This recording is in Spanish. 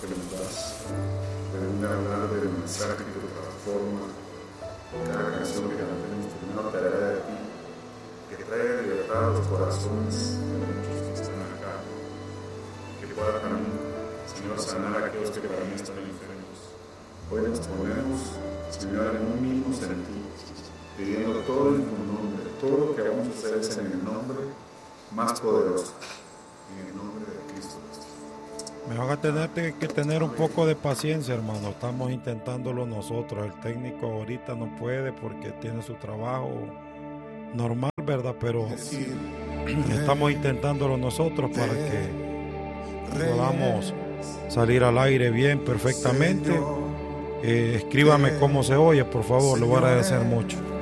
que nos das, de hablar del mensaje que te transforma, cada canción que cantemos, primero te hará de ti, que traiga libertad a los corazones de muchos que están acá, que pueda también, Señor, sanar a aquellos que para mí están enfermos. Hoy nos ponemos, Señor, en un mismo sentido, pidiendo todo en tu nombre, todo lo que vamos a hacer es en el nombre más poderoso, en el nombre de Cristo. Me van a tener que tener un poco de paciencia, hermano. Estamos intentándolo nosotros. El técnico ahorita no puede porque tiene su trabajo normal, ¿verdad? Pero estamos intentándolo nosotros para que podamos salir al aire bien, perfectamente. Escríbame cómo se oye, por favor, lo voy a agradecer mucho.